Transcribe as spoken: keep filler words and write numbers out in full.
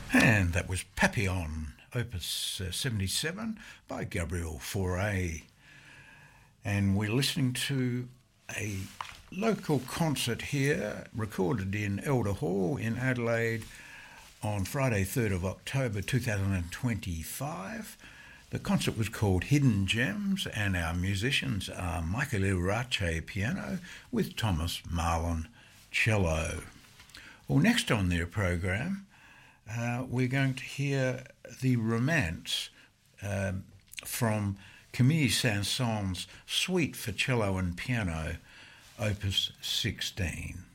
And that was Papillon, Opus uh, seventy-seven by Gabriel Fauré. And we're listening to a local concert here recorded in Elder Hall in Adelaide on Friday third of October two thousand twenty-five. The concert was called Hidden Gems, and our musicians are Michael Irache piano with Thomas Marlon cello. Well, next on their program, uh, we're going to hear The Romance um, from Camille Saint-Saëns' Suite for Cello and Piano, Opus sixteen.